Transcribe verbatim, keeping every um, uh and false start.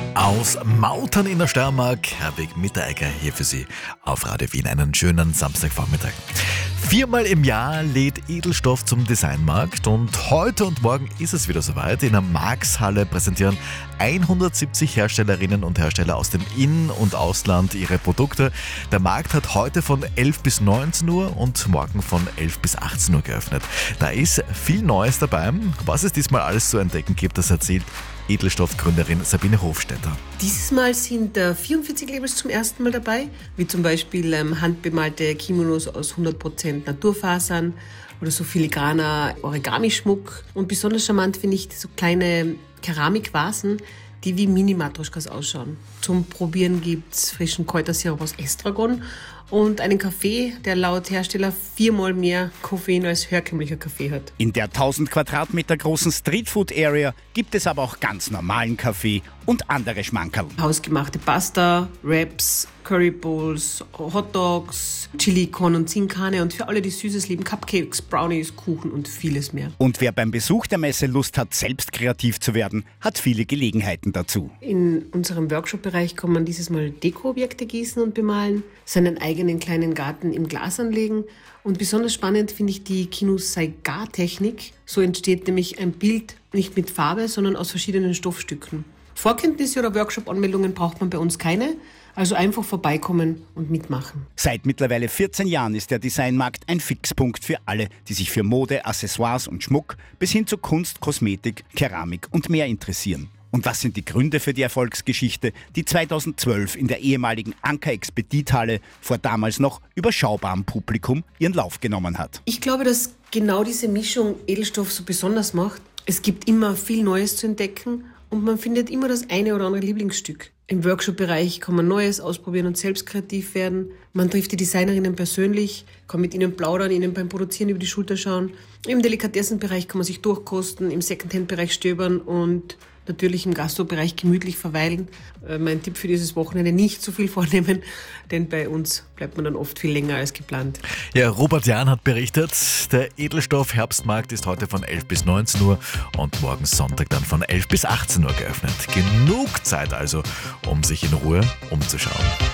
Aus Mautern in der Steiermark, Herwig Mitteregger hier für Sie auf Radio Wien. Einen schönen Samstagvormittag. Viermal im Jahr lädt Edelstoff zum Designmarkt und heute und morgen ist es wieder soweit. In der Marxhalle präsentieren hundertsiebzig Herstellerinnen und Hersteller aus dem In- und Ausland ihre Produkte. Der Markt hat heute von elf bis neunzehn Uhr und morgen von elf bis achtzehn Uhr geöffnet. Da ist viel Neues dabei. Was es diesmal alles zu entdecken gibt, das erzählt Edelstoff-Gründerin Sabine Hofstetter. Dieses Mal sind äh, vierundvierzig Labels zum ersten Mal dabei, wie zum Beispiel ähm, handbemalte Kimonos aus hundert Prozent Naturfasern oder so filigraner Origami-Schmuck. Und besonders charmant finde ich so kleine Keramikvasen, die wie Mini-Matroschkas ausschauen. Zum Probieren gibt es frischen Kräutersirup aus Estragon und einen Kaffee, der laut Hersteller viermal mehr Koffein als herkömmlicher Kaffee hat. In der tausend Quadratmeter großen Streetfood-Area gibt es aber auch ganz normalen Kaffee und andere Schmankerl. Hausgemachte Pasta, Wraps, Curry Bowls, Hotdogs, Chili Con und Zinkane und für alle, die Süßes lieben, Cupcakes, Brownies, Kuchen und vieles mehr. Und wer beim Besuch der Messe Lust hat, selbst kreativ zu werden, hat viele Gelegenheiten dazu. In unserem Workshop-Bereich kann man dieses Mal Dekoobjekte gießen und bemalen, seinen eigenen kleinen Garten im Glas anlegen. Und besonders spannend finde ich die Kinusaiga-Technik. So entsteht nämlich ein Bild nicht mit Farbe, sondern aus verschiedenen Stoffstücken. Vorkenntnisse oder Workshop-Anmeldungen braucht man bei uns keine, also einfach vorbeikommen und mitmachen. Seit mittlerweile vierzehn Jahren ist der Designmarkt ein Fixpunkt für alle, die sich für Mode, Accessoires und Schmuck bis hin zu Kunst, Kosmetik, Keramik und mehr interessieren. Und was sind die Gründe für die Erfolgsgeschichte, die zweitausendzwölf in der ehemaligen Anker-Expedit-Halle vor damals noch überschaubarem Publikum ihren Lauf genommen hat? Ich glaube, dass genau diese Mischung Edelstoff so besonders macht. Es gibt immer viel Neues zu entdecken und man findet immer das eine oder andere Lieblingsstück. Im Workshop-Bereich kann man Neues ausprobieren und selbst kreativ werden. Man trifft die Designerinnen persönlich, kann mit ihnen plaudern, ihnen beim Produzieren über die Schulter schauen. Im Delikatessenbereich kann man sich durchkosten, im Secondhand-Bereich stöbern und natürlich im Gastro-Bereich gemütlich verweilen. Äh, mein Tipp für dieses Wochenende: nicht zu viel vornehmen, denn bei uns bleibt man dann oft viel länger als geplant. Ja, Robert Jahn hat berichtet, der Edelstoff Herbstmarkt ist heute von elf bis neunzehn Uhr und morgen Sonntag dann von elf bis achtzehn Uhr geöffnet. Genug Zeit also, um sich in Ruhe umzuschauen.